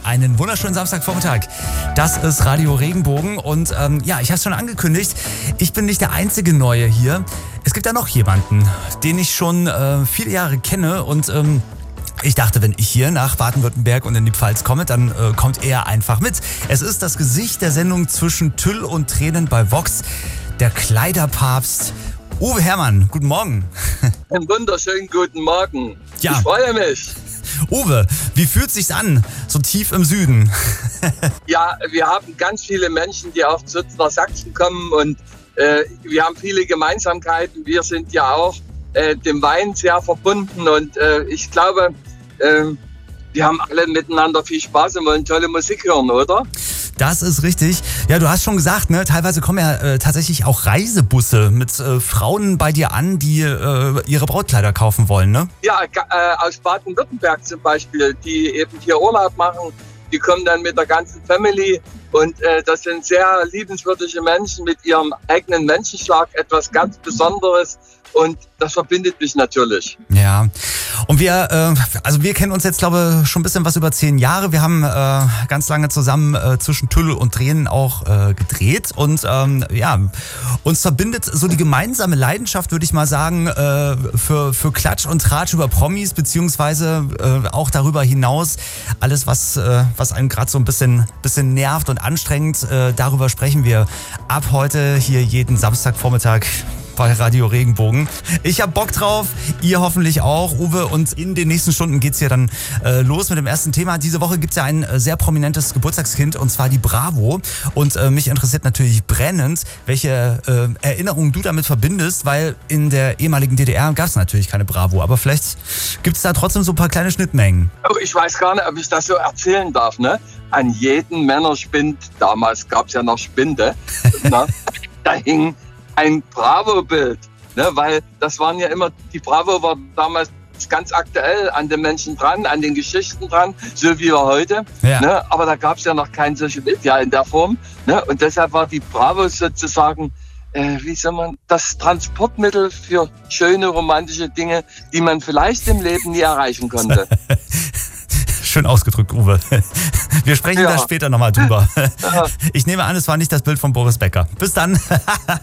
einen wunderschönen Samstagvormittag. Das ist Radio Regenbogen und ich habe es schon angekündigt, ich bin nicht der einzige Neue hier. Es gibt ja noch jemanden, den ich schon viele Jahre kenne und ich dachte, wenn ich hier nach Baden-Württemberg und in die Pfalz komme, dann kommt er einfach mit. Es ist das Gesicht der Sendung Zwischen Tüll und Tränen bei Vox, der Kleiderpapst Uwe Herrmann. Guten Morgen. Einen wunderschönen guten Morgen. Ja. Ich freue mich. Uwe, wie fühlt sich's an, so tief im Süden? Ja, wir haben ganz viele Menschen, die auch nach Sachsen kommen und wir haben viele Gemeinsamkeiten. Wir sind ja auch dem Wein sehr verbunden und ich glaube, wir haben alle miteinander viel Spaß und wollen tolle Musik hören, oder? Das ist richtig. Ja, du hast schon gesagt, ne, teilweise kommen ja tatsächlich auch Reisebusse mit Frauen bei dir an, die ihre Brautkleider kaufen wollen, ne? Ja, aus Baden-Württemberg zum Beispiel, die eben hier Urlaub machen. Die kommen dann mit der ganzen Family und das sind sehr liebenswürdige Menschen mit ihrem eigenen Menschenschlag, etwas ganz Besonderes und das verbindet mich natürlich. Ja, und wir kennen uns jetzt, glaube ich, schon ein bisschen was über 10 Jahre. Wir haben ganz lange zusammen Zwischen Tüll und Tränen auch gedreht und uns verbindet so die gemeinsame Leidenschaft, würde ich mal sagen, für Klatsch und Tratsch über Promis, beziehungsweise auch darüber hinaus alles, was einen gerade so ein bisschen nervt und anstrengend. Darüber sprechen wir ab heute hier jeden Samstagvormittag bei Radio Regenbogen. Ich habe Bock drauf, ihr hoffentlich auch, Uwe, und in den nächsten Stunden geht's hier dann los mit dem ersten Thema. Diese Woche gibt's ja ein sehr Geburtstagskind, und zwar die Bravo, und mich interessiert natürlich brennend, welche Erinnerungen du damit verbindest, weil in der ehemaligen DDR gab's natürlich keine Bravo, aber vielleicht gibt's da trotzdem so ein paar kleine Schnittmengen. Oh, ich weiß gar nicht, ob ich das so erzählen darf, ne? An jeden Männerspind, damals gab's ja noch Spinde, ne? Da hing ein Bravo-Bild, ne, weil das waren ja immer, die Bravo war damals ganz aktuell an den Menschen dran, an den Geschichten dran, so wie wir heute. Ja. Ne, aber da gab es ja noch kein Social Media in der Form. Ne, und deshalb war die Bravo sozusagen, das Transportmittel für schöne romantische Dinge, die man vielleicht im Leben nie erreichen konnte. Schön ausgedrückt, Uwe. Wir sprechen da später nochmal drüber. Ich nehme an, es war nicht das Bild von Boris Becker. Bis dann.